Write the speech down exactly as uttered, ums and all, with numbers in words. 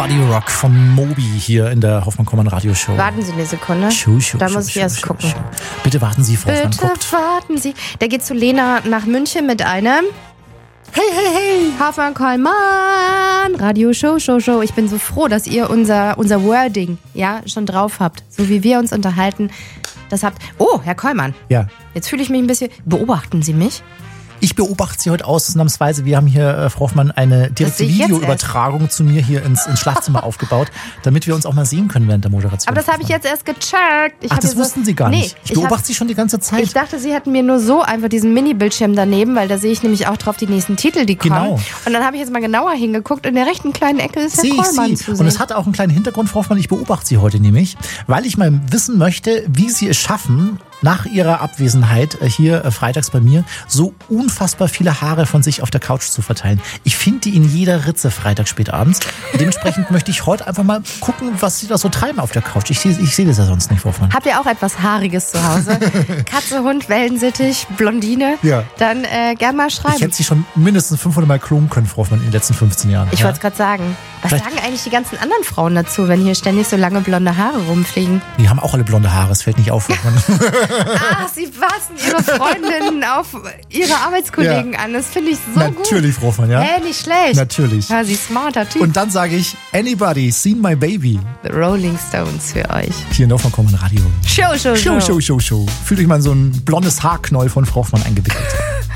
Body Rock von Moby hier in der Hoffmann-Kommann Radioshow. Warten Sie eine Sekunde. Schuh, schuh, da schuh, muss ich schuh, erst schuh, gucken. Schuh. Bitte warten Sie, Frau Hoffmann. Bitte guckt. warten Sie. Der geht zu Lena nach München mit einem Hey, hey, hey, Hoffmann Kommann, Radio Show, Show, Show. Ich bin so froh, dass ihr unser, unser Wording ja schon drauf habt. So wie wir uns unterhalten, das habt. Oh, Herr Kollmann. Ja. Jetzt fühle ich mich ein bisschen. Beobachten Sie mich? Ich beobachte Sie heute ausnahmsweise. Wir haben hier, äh, Frau Hoffmann, eine direkte Videoübertragung zu mir hier ins, ins Schlafzimmer aufgebaut, damit wir uns auch mal sehen können während der Moderation. Aber das habe ich jetzt erst gecheckt. Ich Ach, das so, wussten Sie gar nee, nicht. Ich beobachte hab, Sie schon die ganze Zeit. Ich dachte, Sie hätten mir nur so einfach diesen Mini-Bildschirm daneben, weil da sehe ich nämlich auch drauf die nächsten Titel, die kommen. Genau. Und dann habe ich jetzt mal genauer hingeguckt. In der rechten kleinen Ecke ist der Kollmann zu sehen. Und es hat auch einen kleinen Hintergrund, Frau Hoffmann. Ich beobachte Sie heute nämlich, weil ich mal wissen möchte, wie Sie es schaffen, nach Ihrer Abwesenheit hier freitags bei mir so unfassbar viele Haare von sich auf der Couch zu verteilen. Ich finde die in jeder Ritze freitags spät abends. Und dementsprechend möchte ich heute einfach mal gucken, was Sie da so treiben auf der Couch. Ich sehe ich seh das ja sonst nicht, Frau Hoffmann. Habt ihr auch etwas Haariges zu Hause? Katze, Hund, Wellensittich, Blondine? Ja. Dann äh, gerne mal schreiben. Ich hätte Sie schon mindestens fünfhundert Mal klonen können, Frau Hoffmann, in den letzten fünfzehn Jahren. Ich ja? wollte es gerade sagen. Was Vielleicht sagen eigentlich die ganzen anderen Frauen dazu, wenn hier ständig so lange blonde Haare rumfliegen? Die haben auch alle blonde Haare, es fällt nicht auf. Ach, sie passen ihre Freundinnen auf ihre Arbeitskollegen ja. an. Das finde ich so Natürlich, gut. Natürlich, Frau Hoffmann, ja? Hä, hey, nicht schlecht. Natürlich. Ja, sie ist smarter Typ. Und dann sage ich, anybody seen my baby? The Rolling Stones für euch. Hier in Hoffmann-Kommann Radio. Show, show, show. Show, show, show, show. Fühlt euch mal in so ein blondes Haarknäuel von Frau Hoffmann eingewickelt.